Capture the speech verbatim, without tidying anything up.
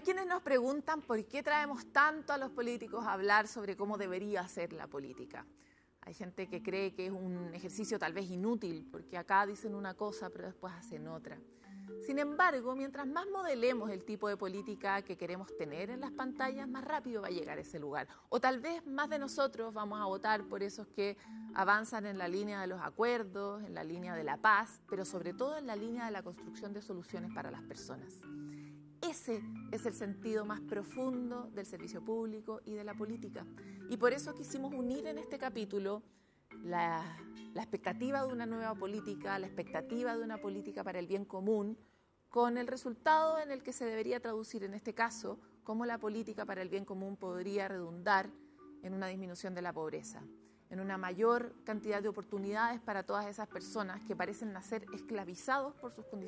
quienes nos preguntan por qué traemos tanto a los políticos a hablar sobre cómo debería ser la política. Hay gente que cree que es un ejercicio tal vez inútil, porque acá dicen una cosa pero después hacen otra. Sin embargo, mientras más modelemos el tipo de política que queremos tener en las pantallas, más rápido va a llegar a ese lugar. O tal vez más de nosotros vamos a votar por esos que avanzan en la línea de los acuerdos, en la línea de la paz, pero sobre todo en la línea de la construcción de soluciones para las personas. Ese es el sentido más profundo del servicio público y de la política. Y por eso quisimos unir en este capítulo la, la expectativa de una nueva política, la expectativa de una política para el bien común, con el resultado en el que se debería traducir en este caso cómo la política para el bien común podría redundar en una disminución de la pobreza, en una mayor cantidad de oportunidades para todas esas personas que parecen nacer esclavizados por sus condiciones.